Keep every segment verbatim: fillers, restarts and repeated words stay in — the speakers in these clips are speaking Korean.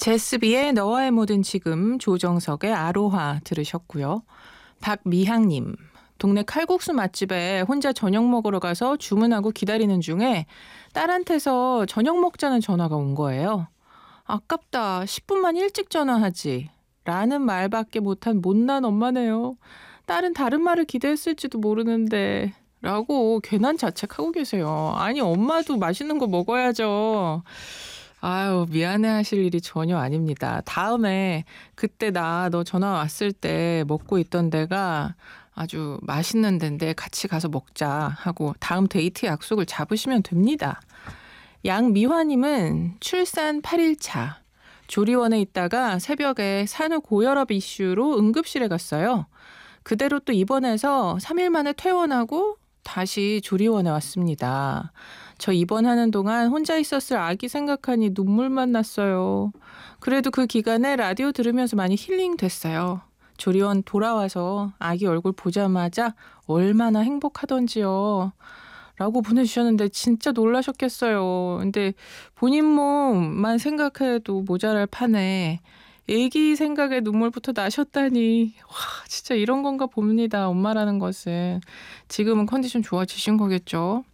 제스비의 너와의 모든 지금, 조정석의 아로하 들으셨고요. 박미향님, 동네 칼국수 맛집에 혼자 저녁 먹으러 가서 주문하고 기다리는 중에 딸한테서 저녁 먹자는 전화가 온 거예요. 아깝다, 십 분만 일찍 전화하지 라는 말밖에 못한 못난 엄마네요. 딸은 다른 말을 기대했을지도 모르는데 라고 괜한 자책하고 계세요. 아니, 엄마도 맛있는 거 먹어야죠. 아유, 미안해하실 일이 전혀 아닙니다. 다음에 그때 나 너 전화 왔을 때 먹고 있던 데가 아주 맛있는 데인데 같이 가서 먹자 하고 다음 데이트 약속을 잡으시면 됩니다. 양미화님은 출산 팔 일 차. 조리원에 있다가 새벽에 산후 고혈압 이슈로 응급실에 갔어요. 그대로 또 입원해서 삼 일 만에 퇴원하고 다시 조리원에 왔습니다. 저 입원하는 동안 혼자 있었을 아기 생각하니 눈물만 났어요. 그래도 그 기간에 라디오 들으면서 많이 힐링 됐어요. 조리원 돌아와서 아기 얼굴 보자마자 얼마나 행복하던지요. 라고 보내주셨는데 진짜 놀라셨겠어요. 근데 본인 몸만 생각해도 모자랄 판에 애기 생각에 눈물부터 나셨다니. 와, 진짜 이런 건가 봅니다. 엄마라는 것은. 지금은 컨디션 좋아지신 거겠죠.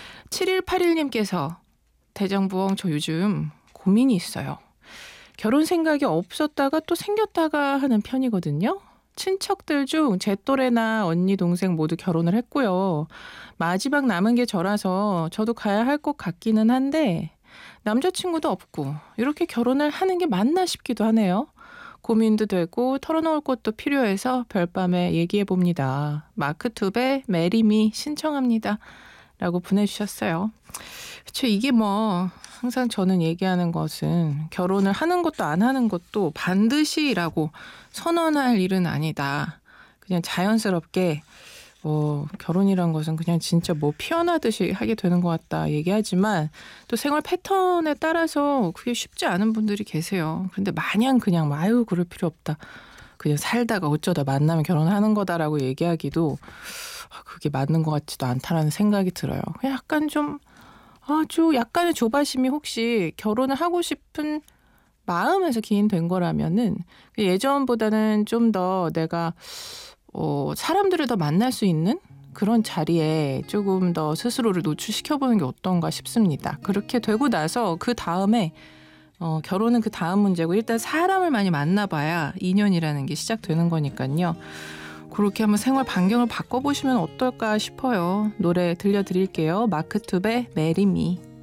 칠일팔일님께서 대장부엉 저 요즘 고민이 있어요. 결혼 생각이 없었다가 또 생겼다가 하는 편이거든요. 친척들 중 제 또래나 언니 동생 모두 결혼을 했고요. 마지막 남은 게 저라서 저도 가야 할 것 같기는 한데 남자친구도 없고 이렇게 결혼을 하는 게 맞나 싶기도 하네요. 고민도 되고 털어놓을 것도 필요해서 별밤에 얘기해봅니다. 마크투베 메리미 신청합니다. 라고 보내주셨어요. 그쵸, 이게 뭐 항상 저는 얘기하는 것은 결혼을 하는 것도 안 하는 것도 반드시라고 선언할 일은 아니다. 그냥 자연스럽게 뭐 결혼이란 것은 그냥 진짜 뭐 피어나듯이 하게 되는 것 같다 얘기하지만 또 생활 패턴에 따라서 그게 쉽지 않은 분들이 계세요. 근데 마냥 그냥 아유 그럴 필요 없다. 그냥 살다가 어쩌다 만나면 결혼하는 거다라고 얘기하기도 그게 맞는 것 같지도 않다라는 생각이 들어요. 약간 좀 아주 약간의 조바심이 혹시 결혼을 하고 싶은 마음에서 기인된 거라면은 예전보다는 좀 더 내가 어, 사람들을 더 만날 수 있는 그런 자리에 조금 더 스스로를 노출시켜보는 게 어떤가 싶습니다. 그렇게 되고 나서 그 다음에 어, 결혼은 그 다음 문제고 일단 사람을 많이 만나봐야 인연이라는 게 시작되는 거니까요. 그렇게 한번 생활 반경을 바꿔보시면 어떨까 싶어요. 노래 들려드릴게요. 마크투베 메리미.